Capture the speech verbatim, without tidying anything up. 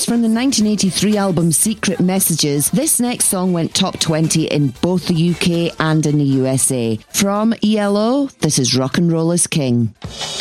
from the nineteen eighty-three album Secret Messages, this next song went top twenty in both the U K and in the U S A. From E L O, this is Rock and Roll is King.